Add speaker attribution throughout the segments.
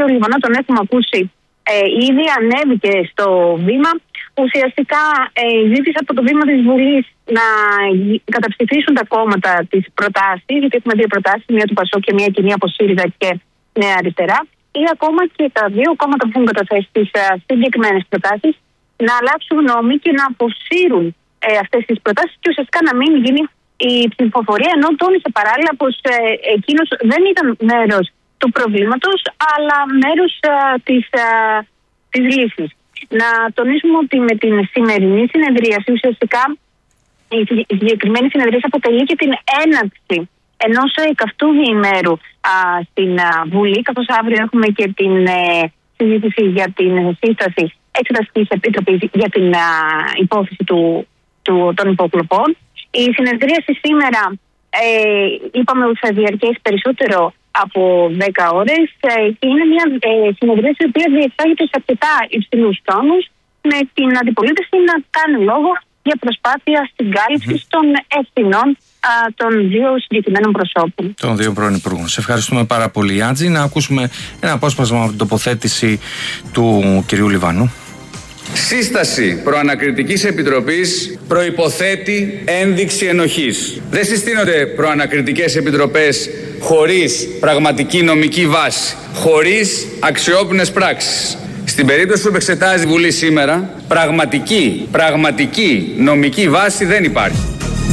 Speaker 1: κύριο Λιβανό τον έχουμε ακούσει, ήδη ανέβηκε στο βήμα. Ουσιαστικά ζήτησε από το βήμα της Βουλής να καταψηφίσουν τα κόμματα τις προτάσεις, γιατί έχουμε δύο προτάσεις, μία του ΠΑΣΟΚ και μία κοινή από ΣΥΡΙΖΑ και Νέα Αριστερά, ή ακόμα και τα δύο κόμματα που έχουν καταθέσει τις συγκεκριμένες προτάσεις να αλλάξουν γνώμη και να αποσύρουν αυτές τις προτάσεις και ουσιαστικά να μην γίνει η ψηφοφορία, ενώ τόνισε παράλληλα πως εκείνος δεν ήταν μέρος του προβλήματος, αλλά μέρος της λύσης. Να τονίσουμε ότι με την σημερινή συνεδρίαση ουσιαστικά η συγκεκριμένη συνεδρίαση αποτελεί και την έναρξη ενός καυτού διημέρου στην Βουλή, καθώς αύριο έχουμε και την συζήτηση για την σύσταση Εξεταστικής Επιτροπής για την υπόθεση των υποκλοπών. Η συνεδρίαση σήμερα είπαμε ότι θα διαρκέσει περισσότερο από 10 ώρες και είναι μια συνεδρίαση η οποία διεξάγεται σε αρκετά υψηλούς τόνους, με την αντιπολίτευση να κάνει λόγο για προσπάθεια συγκάλυψης των ευθυνών των δύο συγκεκριμένων προσώπων.
Speaker 2: Των δύο πρώην υπουργών. Σε ευχαριστούμε πάρα πολύ, Άντζη. Να ακούσουμε ένα απόσπασμα από την τοποθέτηση του κυρίου Λιβανού.
Speaker 3: Σύσταση προανακριτικής επιτροπής προϋποθέτει ένδειξη ενοχής. Δεν συστήνονται προανακριτικές επιτροπές χωρίς πραγματική νομική βάση, χωρίς αξιόπινες πράξεις. Στην περίπτωση που εξετάζει η Βουλή σήμερα, πραγματική νομική βάση δεν υπάρχει.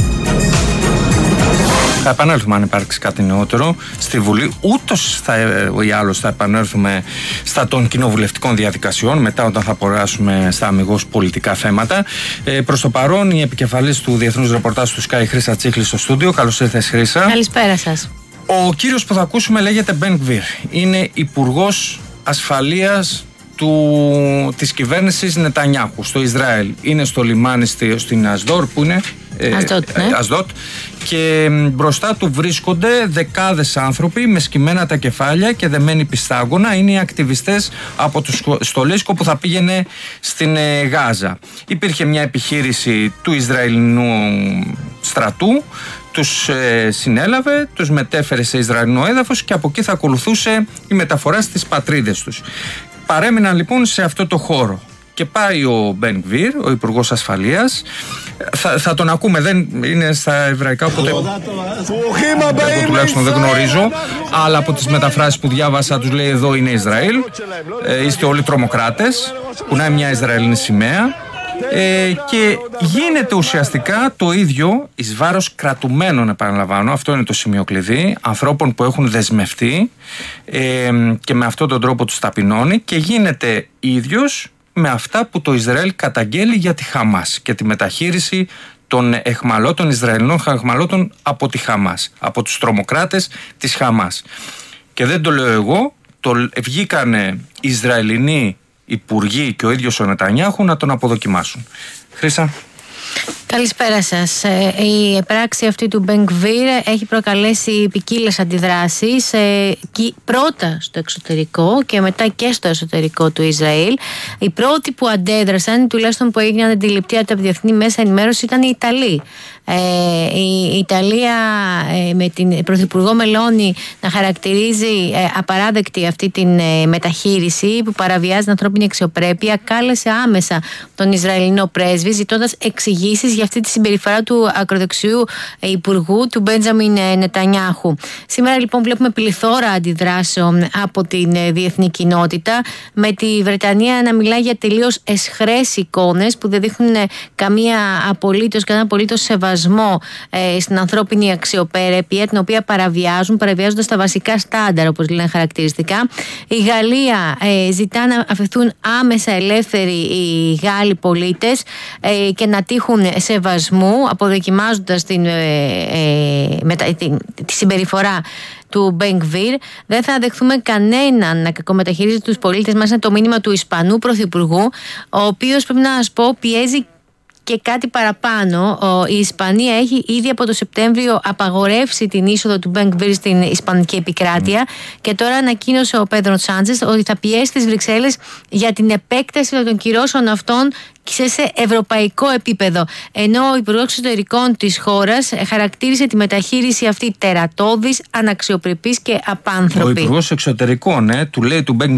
Speaker 2: Θα επανέλθουμε αν υπάρξει κάτι νεότερο στη Βουλή. Ούτως ή άλλως θα επανέλθουμε στα των κοινοβουλευτικών διαδικασιών μετά, όταν θα περάσουμε στα αμιγώς πολιτικά θέματα. Προς το παρόν, η επικεφαλής του Διεθνούς Ρεπορτάζ του Sky, Χρύσα Τσίχλη, στο στούντιο. Καλώς ήρθες, Χρύσα.
Speaker 4: Καλησπέρα σας.
Speaker 2: Ο κύριος που θα ακούσουμε λέγεται Ben Gvir. Είναι υπουργός ασφαλείας της κυβέρνησης Νετανιάχου στο Ισραήλ. Είναι στο λιμάνι στην Ασδόρ, που είναι Ασδότ, και μπροστά του βρίσκονται δεκάδες άνθρωποι με σκυμμένα τα κεφάλια και δεμένοι πιστάγωνα. Είναι οι ακτιβιστές από το στολίσκο που θα πήγαινε στην Γάζα. Υπήρχε μια επιχείρηση του Ισραηλινού στρατού, τους συνέλαβε, τους μετέφερε σε Ισραηλινό έδαφος και από εκεί θα ακολουθούσε η μεταφορά στις πατρίδες τους. Παρέμειναν λοιπόν σε αυτό το χώρο. Και πάει ο Ben Gvir, ο Υπουργός Ασφαλείας. Θα τον ακούμε, δεν είναι στα εβραϊκά, οπότε εγώ τουλάχιστον δεν γνωρίζω, αλλά από τις μεταφράσεις που διάβασα τους λέει εδώ είναι Ισραήλ, είστε όλοι τρομοκράτες, κουνάει μια Ισραηλινή σημαία, και γίνεται ουσιαστικά το ίδιο εις βάρος κρατουμένων, επαναλαμβάνω, αυτό είναι το σημείο κλειδί, ανθρώπων που έχουν δεσμευτεί και με αυτόν τον τρόπο τους ταπεινώνει, και γίνεται ίδιος με αυτά που το Ισραήλ καταγγέλει για τη Χαμάς και τη μεταχείριση των εχμαλώτων, Ισραηλινών εχμαλώτων από τη Χαμάς, από τους τρομοκράτες της Χαμάς. Και δεν το λέω εγώ, βγήκανε Ισραηλινοί υπουργοί και ο ίδιος ο Νετανιάχου να τον αποδοκιμάσουν. Χρύσα.
Speaker 4: Καλησπέρα σας. Η πράξη αυτή του Ben Gvir έχει προκαλέσει ποικίλες αντιδράσεις, πρώτα στο εξωτερικό και μετά και στο εσωτερικό του Ισραήλ. Οι πρώτοι που αντέδρασαν, τουλάχιστον που έγιναν αντιληπτοί από τα διεθνή μέσα ενημέρωση, ήταν οι Ιταλοί. Η Ιταλία με την Πρωθυπουργό Μελώνη να χαρακτηρίζει απαράδεκτη αυτή την μεταχείριση που παραβιάζει την ανθρώπινη αξιοπρέπεια, κάλεσε άμεσα τον Ισραηλινό πρέσβη ζητώντας εξηγήσεις για αυτή τη συμπεριφορά του ακροδεξιού υπουργού, του Μπέντζαμιν Νετανιάχου. Σήμερα λοιπόν βλέπουμε πληθώρα αντιδράσεων από την διεθνή κοινότητα, με τη Βρετανία να μιλάει για τελείως εσχρές εικόνες που δεν δείχνουν κανένα απολύτως σεβασμό στην ανθρώπινη αξιοπρέπεια, την οποία παραβιάζοντας τα βασικά στάνταρ, όπως λένε χαρακτηριστικά. Η Γαλλία ζητά να αφαιθούν άμεσα ελεύθεροι οι Γάλλοι πολίτες και να τύχουν σεβασμού, αποδοκιμάζοντας τη συμπεριφορά του Ben Gvir. Δεν θα δεχθούμε κανέναν να κακομεταχειρίζεται τους πολίτες μας. Είναι το μήνυμα του Ισπανού Πρωθυπουργού, ο οποίος, πρέπει να σας πω, πιέζει και κάτι παραπάνω. Η Ισπανία έχει ήδη από το Σεπτέμβριο απαγορεύσει την είσοδο του Ben Gvir στην Ισπανική επικράτεια και τώρα ανακοίνωσε ο Πέδρο Σάντσες ότι θα πιέσει τις Βρυξέλλες για την επέκταση των κυρώσεων αυτών σε ευρωπαϊκό επίπεδο. Ενώ ο Υπουργός Εξωτερικών της χώρας χαρακτήρισε τη μεταχείριση αυτή τερατώδης, αναξιοπρεπής και απάνθρωπη.
Speaker 2: Ο Υπουργός Εξωτερικών του λέει του Ben